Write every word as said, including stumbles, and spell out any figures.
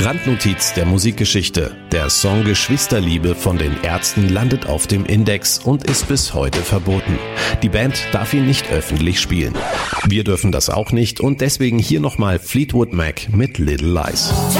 Randnotiz der Musikgeschichte. Der Song Geschwisterliebe von den Ärzten landet auf dem Index und ist bis heute verboten. Die Band darf ihn nicht öffentlich spielen. Wir dürfen das auch nicht und deswegen hier nochmal Fleetwood Mac mit Little Lies.